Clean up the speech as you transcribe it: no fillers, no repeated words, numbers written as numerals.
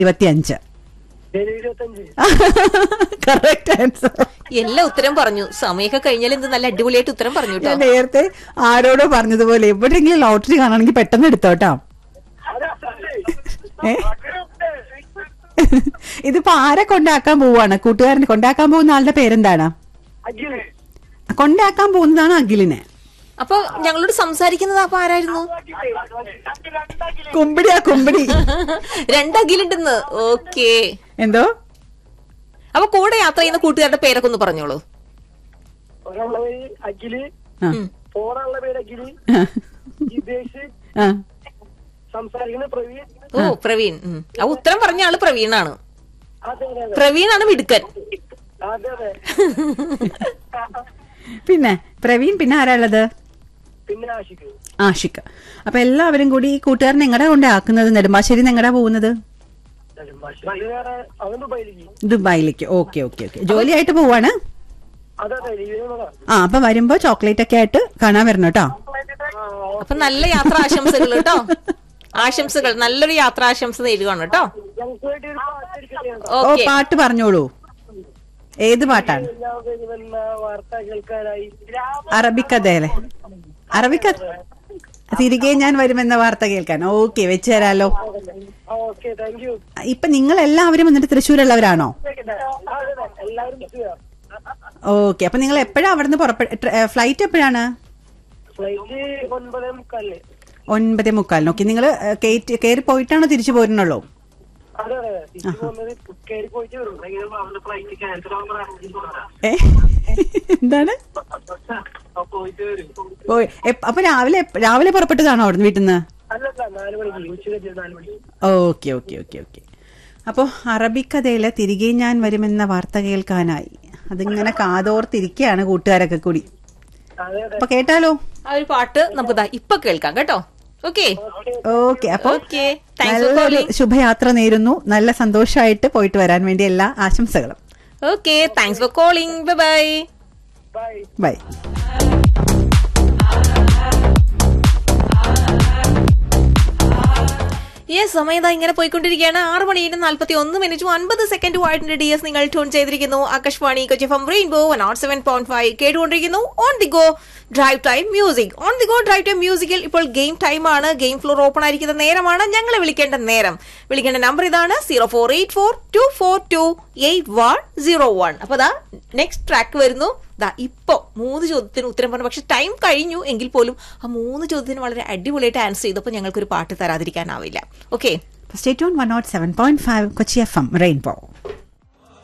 25. Correct answer. എല്ലാ ഉത്തരം പറഞ്ഞു. സമയമൊക്കെ കഴിഞ്ഞാൽ എന്ത് നല്ല അടിപൊളിയായിട്ട് ഉത്തരം പറഞ്ഞു കേട്ടോ. ഞാൻ നേരത്തെ ആരോടോ പറഞ്ഞതുപോലെ എവിടെയെങ്കിലും ലോട്ടറി കാണാണെങ്കിൽ പെട്ടെന്ന് എടുത്തോട്ടോ. ഇതിപ്പോ ആരെ കൊണ്ടാക്കാൻ പോവാണ്? കൂട്ടുകാരനെ കൊണ്ടാക്കാൻ പോകുന്ന ആളുടെ പേരെന്താണ്? കൊണ്ടാക്കാൻ പോകുന്നതാണ് അഖിലിനെ. അപ്പൊ ഞങ്ങളോട് സംസാരിക്കുന്നത് അപ്പൊ ആരായിരുന്നു? കുമ്പിടിയാ കുമ്പിടി. 2 അഖിലുണ്ടെന്ന്. ഓക്കെ. എന്തോ? അപ്പൊ കൂടെ യാത്ര ചെയ്യുന്ന കൂട്ടുകാരുടെ പേരൊക്കെ ഒന്ന് പറഞ്ഞോളൂ. ഓ പ്രവീൺ. ആ ഉത്തരം പറഞ്ഞ ആള് പ്രവീണാണ്. പ്രവീണാണ് മിടുക്കൻ. പിന്നെ പ്രവീൺ, പിന്നെ ആരാ ഉള്ളത്? ആഷിഖ്. അപ്പൊ എല്ലാവരും കൂടി ഈ കൂട്ടുകാരനെ എങ്ങടാ കൊണ്ടേ ആക്കുന്നത്? നെടുമ്പാശ്ശേരി എങ്ങടാ പോകുന്നത്? ദുബായിലേക്ക്. Okay okay okay. ജോലിയായിട്ട് പോവാണ്. ആ, അപ്പൊ വരുമ്പോ ചോക്ലേറ്റ് ഒക്കെ ആയിട്ട് കാണാൻ വരണം കേട്ടോ. അപ്പൊ നല്ല യാത്ര ആശംസകൾ കേട്ടോ. ആശംസകൾ. നല്ലൊരു യാത്രാശംസ നേരുകയാണ് കേട്ടോ. ഓ, പാട്ട് പറഞ്ഞോളൂ. ഏത് പാട്ടാണ്? അറബിക്കഥയല്ലേ? അറബിക്കഥ. തിരികെ ഞാൻ വരുമെന്ന വാർത്ത കേൾക്കാൻ. ഓക്കെ, വെച്ച് തരാലോ. ഇപ്പൊ നിങ്ങൾ എല്ലാവരും വന്നിട്ട് തൃശ്ശൂരുള്ളവരാണോ? ഓക്കെ. അപ്പൊ നിങ്ങൾ എപ്പോഴാ അവിടുന്ന് ഫ്ലൈറ്റ് എപ്പോഴാണ്? 9:45. ഓക്കെ. നിങ്ങൾ കയറി പോയിട്ടാണോ തിരിച്ചു പോരുന്നുള്ളൂ? എന്താണ്? അപ്പൊ രാവിലെ പുറപ്പെട്ടതാണോ അവിടുന്ന് വീട്ടിൽ നിന്ന്? Okay okay okay okay. അപ്പൊ അറബിക്കഥയിലെ തിരികെ ഞാൻ വരുമെന്ന വാർത്ത കേൾക്കാനായി അതിങ്ങനെ കാതോർത്തിരിക്കുകയാണ് കൂട്ടുകാരൊക്കെ കൂടി. അപ്പൊ കേട്ടാലോ? ആ ഒരു പാട്ട് നമുക്ക് ഇപ്പൊ കേൾക്കാം കേട്ടോ. Okay okay. അപ്പൊ നല്ലൊരു ശുഭയാത്ര നേരുന്നു. നല്ല സന്തോഷമായിട്ട് പോയിട്ട് വരാൻ വേണ്ടി എല്ലാ ആശംസകളും. Okay, thanks for calling. Bye bye. സമയത്ത് ഇങ്ങനെ പോയിക്കൊണ്ടിരിക്കുകയാണ്. 6:41:50 DS നിങ്ങൾ ട്യൂൺ ചെയ്തിരിക്കുന്നു. ആകാശവാണി കൊച്ചി FM റെയിൻബോ 107.5 കേട്ടുകൊണ്ടിരിക്കുന്നു. On the go drive time music. On the go drive time മ്യൂസിക്കിൽ ഇപ്പോൾ ഗെയിം ടൈം ആണ്. ഗെയിം ഫ്ലോർ ഓപ്പൺ ആയിരിക്കുന്ന നേരമാണ്. ഞങ്ങളെ വിളിക്കേണ്ട നേരം. വിളിക്കേണ്ട നമ്പർ ഇതാണ് 0484242801. അപ്പൊ നെക്സ്റ്റ് ട്രാക്ക് വരുന്നു. ഇപ്പൊ 3 ചോദ്യത്തിന് ഉത്തരം പറഞ്ഞു. പക്ഷെ ടൈം കഴിഞ്ഞു എങ്കിൽ പോലും ആ 3 ചോദ്യത്തിന് വളരെ അടിപൊളിയായിട്ട് ആൻസർ ചെയ്തപ്പോൾ ഞങ്ങൾക്കൊരു പാട്ട് തരാതിരിക്കാനാവില്ല. Okay, stay tune 107.5 Kochi FM rainbow.